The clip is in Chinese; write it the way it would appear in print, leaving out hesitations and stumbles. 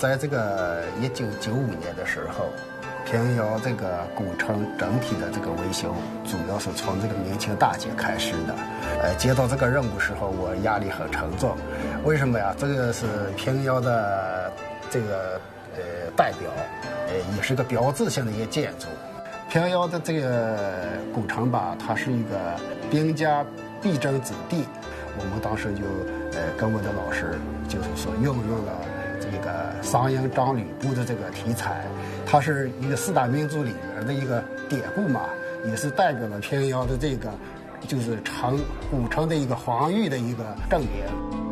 在这个1995年的时候，平遥这个古城整体的这个维修，主要是从这个明清大捷开始的。接到这个任务时候，我压力很沉重。为什么呀？这个是平遥的这个代表，也是个标志性的一个建筑。平遥的这个古城吧，它是一个兵家必争之地。我们当时就跟我的老师就是说运用了这个商鞅张吕布的这个题材，它是一个四大名著里面的一个典故嘛，也是代表了平遥的这个就是古城的一个黄玉的一个正典。